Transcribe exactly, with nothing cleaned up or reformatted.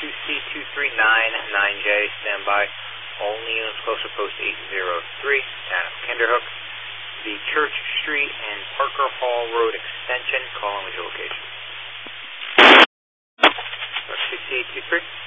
two C two three nine nine J, stand by. Only units closer, post eight zero three, town of Kinderhook. The Church Street and Parker Hall Road extension, calling with your location. two C eight two three.